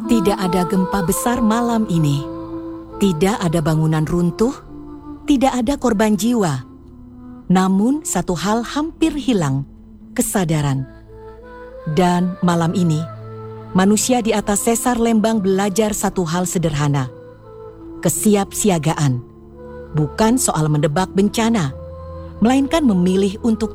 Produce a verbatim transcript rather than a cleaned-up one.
Tidak ada gempa besar malam ini. Tidak ada bangunan runtuh. Tidak ada korban jiwa. Namun satu hal hampir hilang, kesadaran. Dan malam ini, manusia di atas sesar Lembang belajar satu hal sederhana. Kesiapsiagaan. Bukan soal mendebak bencana, melainkan memilih untuk